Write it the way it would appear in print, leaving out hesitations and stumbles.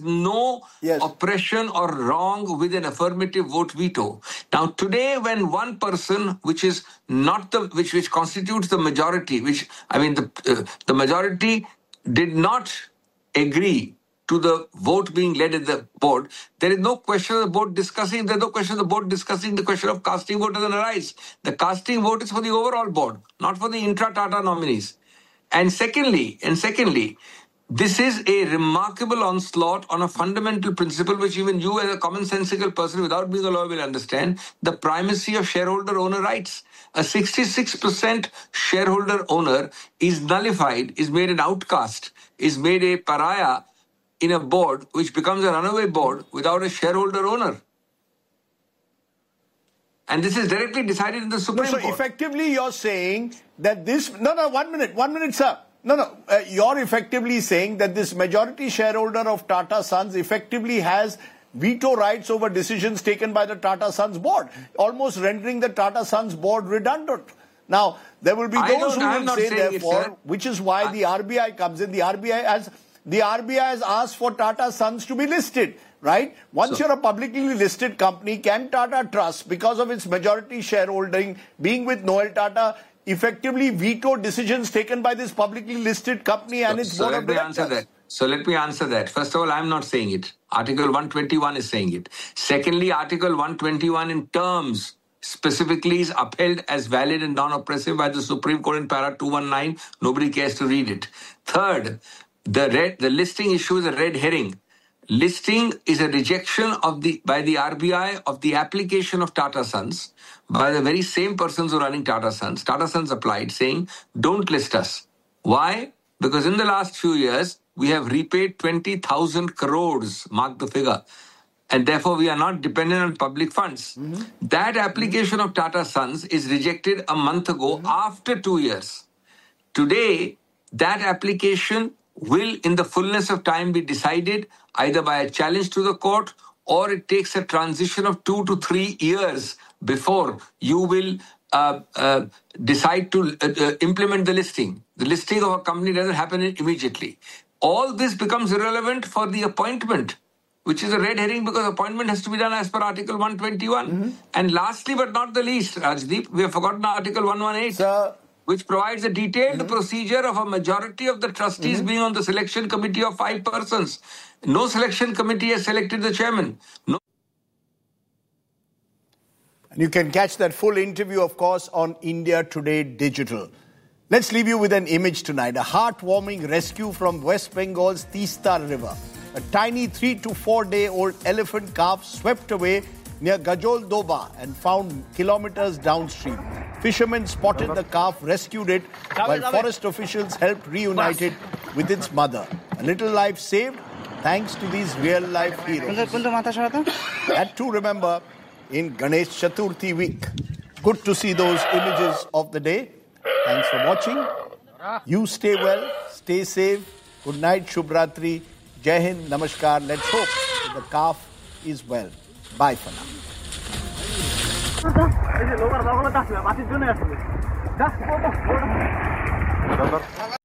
is no oppression or wrong with an affirmative vote veto. Now, today, when one person, which is not the which constitutes the majority, the majority did not agree to the vote being led at the board, there is no question of the board discussing, there's no question of the board discussing the question of casting vote doesn't arise. The casting vote is for the overall board, not for the intra-Tata nominees. And secondly, this is a remarkable onslaught on a fundamental principle which even you as a commonsensical person without being a lawyer will understand, the primacy of shareholder owner rights. A 66% shareholder owner is nullified, is made an outcast, is made a pariah in a board which becomes a runaway board without a shareholder owner. And this is directly decided in the Supreme Court. So effectively you're saying that this... No, one minute, sir. You're effectively saying that this majority shareholder of Tata Sons effectively has veto rights over decisions taken by the Tata Sons board, almost rendering the Tata Sons board redundant. Now, there will be those who will say, therefore, which is why the RBI comes in. The RBI has asked for Tata Sons to be listed, right? Once you're a publicly listed company, can Tata Trust, because of its majority shareholding, being with Noel Tata, effectively veto decisions taken by this publicly listed company and its board of directors? So let me answer that. First of all, I'm not saying it. Article 121 is saying it. Secondly, Article 121 in terms specifically is upheld as valid and non-oppressive by the Supreme Court in para 219. Nobody cares to read it. Third, the listing issue is a red herring. Listing is a rejection by the RBI of the application of Tata Sons by the very same persons who are running Tata Sons. Tata Sons applied saying, don't list us. Why? Because in the last few years, we have repaid 20,000 crores, mark the figure. And therefore, we are not dependent on public funds. That application of Tata Sons is rejected a month ago after 2 years. Today, that application will, in the fullness of time, be decided either by a challenge to the court or it takes a transition of 2 to 3 years before you will decide to implement the listing. The listing of a company doesn't happen immediately. All this becomes irrelevant for the appointment, which is a red herring because appointment has to be done as per Article 121. And lastly but not the least, Rajdeep, we have forgotten Article 118. Sir, which provides a detailed procedure of a majority of the trustees being on the selection committee of 5 persons. No selection committee has selected the chairman. And you can catch that full interview, of course, on India Today Digital. Let's leave you with an image tonight. A heartwarming rescue from West Bengal's Teesta River. A tiny 3 to 4 day old elephant calf swept away near Gajol Doba and found kilometers downstream. Fishermen spotted the calf, rescued it, while forest officials helped reunite it with its mother. A little life saved thanks to these real-life heroes. That too, remember, in Ganesh Chaturthi week. Good to see those images of the day. Thanks for watching. You stay well, stay safe. Good night, Shubhratri. Jai Hind, Namaskar. Let's hope that the calf is well. Bye for now.